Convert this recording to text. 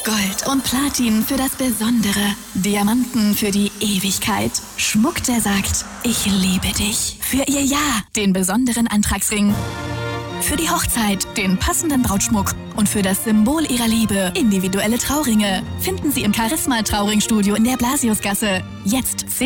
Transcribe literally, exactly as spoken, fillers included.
Gold und Platin für das Besondere. Diamanten für die Ewigkeit. Schmuck, der sagt, ich liebe dich. Für ihr Ja, den besonderen Antragsring. Für die Hochzeit den passenden Brautschmuck. Und für das Symbol ihrer Liebe individuelle Trauringe. Finden Sie im Charisma Trauringstudio in der Blasiusgasse. Jetzt